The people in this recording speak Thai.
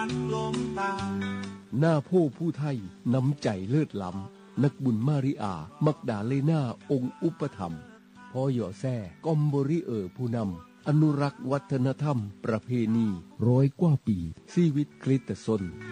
หน้าโพผู้ไทยน้ำใจเลิศล้ำนักบุญมาริอามักดาเลนาองค์อุปถัมภ์พ่อหย่อแซ่กอมบริผู้นำอนุรักษ์วัฒนธรรมประเพณี100 กว่าปีชีวิตคริสตชน